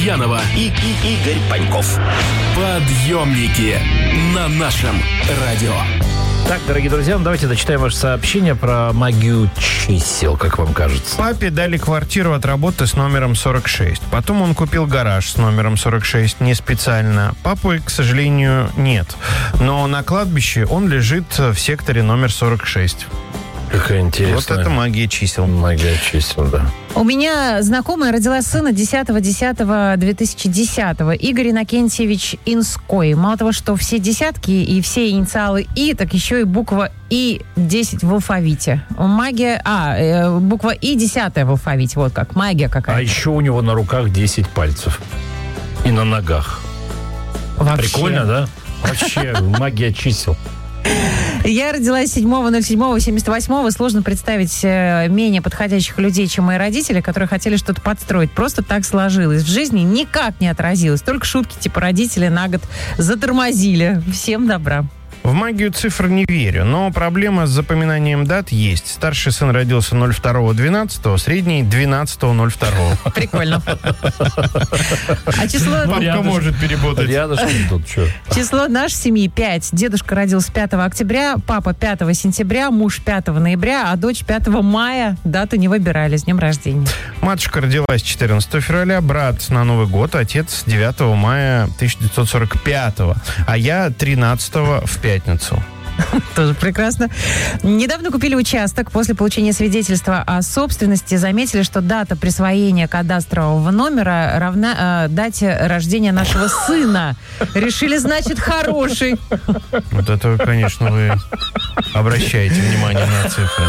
Янова и Игорь Паньков. Подъемники на нашем радио. Так, дорогие друзья, давайте дочитаем ваше сообщение про магию чисел, как вам кажется. Папе дали квартиру от работы с номером 46. Потом он купил гараж с номером 46 не специально. Папы, к сожалению, нет. Но на кладбище он лежит в секторе номер 46. Какая интересная. Вот это магия чисел. Магия чисел, да. У меня знакомая родила сына 10.10.2010. Игорь Иннокентьевич Инской. Мало того, что все десятки и все инициалы И, так еще и буква И-10 в алфавите. Магия... буква И-10 в алфавите. Вот как. Магия какая-то. А еще у него на руках 10 пальцев. И на ногах. Вообще. Прикольно, да? Вообще, магия чисел. Я родилась 7.07.78. Сложно представить менее подходящих людей, чем мои родители, которые хотели что-то подстроить. Просто так сложилось. В жизни никак не отразилось. Только шутки типа родители на год затормозили. Всем добра. В магию цифр не верю, но проблема с запоминанием дат есть. Старший сын родился 02.12, средний 12.02. Прикольно. А число... Мамка может перепутать. Рядышком тут что? Число нашей семьи 5. Дедушка родился 5 октября, папа 5 сентября, муж 5 ноября, а дочь 5 мая. Дату не выбирали. С днем рождения. Матушка родилась 14 февраля, брат на Новый год, отец 9 мая 1945, а я 13 в пятницу. Тоже прекрасно. Недавно купили участок. После получения свидетельства о собственности заметили, что дата присвоения кадастрового номера равна дате рождения нашего сына. Решили, значит, хороший. Вот это, конечно, вы обращаете внимание на цифры.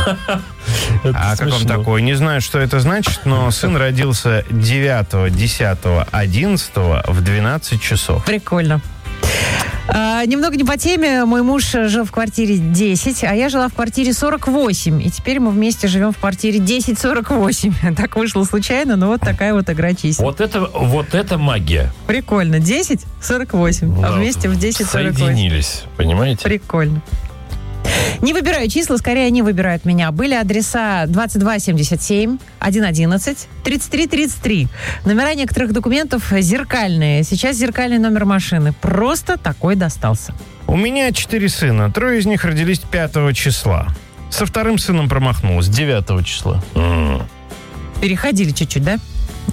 А как вам такое? Не знаю, что это значит, но сын родился 9, 10, 11 в 12 часов. Прикольно. Немного не по теме. Мой муж жил в квартире 10, а я жила в квартире 48. И теперь мы вместе живем в квартире 1048. Так вышло случайно, но вот такая вот игра чисел. Вот это магия. Прикольно. 1048, Да, а вместе в 1048. Соединились, понимаете? Прикольно. Не выбираю числа, скорее они выбирают меня. Были адреса 2277, 111, 3333. Номера некоторых документов зеркальные. Сейчас зеркальный номер машины. Просто такой достался. У меня 4 сына. 3 из них родились 5 числа. Со вторым сыном промахнулась 9 числа. Переходили чуть-чуть, да?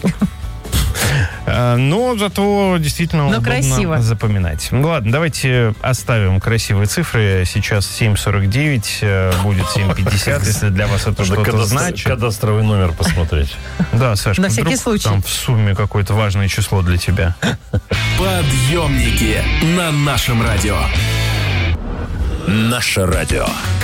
Но зато действительно удобно красиво запоминать. Ну ладно, давайте оставим красивые цифры. Сейчас 7.49, будет 7.50, если для вас это что-то значит. Кадастровый номер посмотреть. Да, Сашка, на всякий случай. Там в сумме какое-то важное число для тебя. Подъемники на нашем радио. Наше радио.